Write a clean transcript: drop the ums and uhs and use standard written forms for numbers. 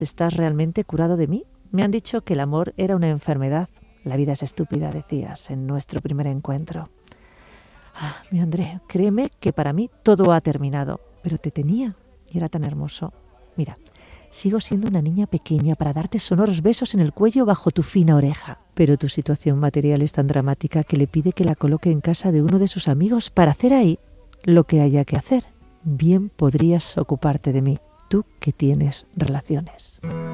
¿Estás realmente curado de mí? Me han dicho que el amor era una enfermedad. La vida es estúpida, decías en nuestro primer encuentro. Mi André, créeme que para mí todo ha terminado, pero te tenía y era tan hermoso. Mira, sigo siendo una niña pequeña para darte sonoros besos en el cuello bajo tu fina oreja, pero tu situación material es tan dramática que le pide que la coloque en casa de uno de sus amigos para hacer ahí lo que haya que hacer. Bien podrías ocuparte de mí, tú que tienes relaciones.